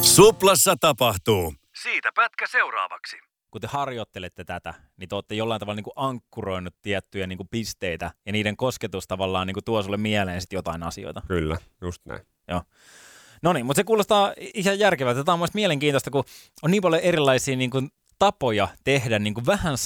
Suplassa tapahtuu. Siitä pätkä seuraavaksi. Kun te harjoittelette tätä, niin te olette jollain tavalla niin kuin ankkuroinut tiettyjä niin kuin pisteitä, ja niiden kosketus tavallaan niin kuin tuo sulle mieleen sit jotain asioita. Kyllä, just näin. Joo. No niin, mutta se kuulostaa ihan järkevältä. Tämä on mielestäni mielenkiintoista, kun on niin paljon erilaisia niin kuin tapoja tehdä niin kuin vähän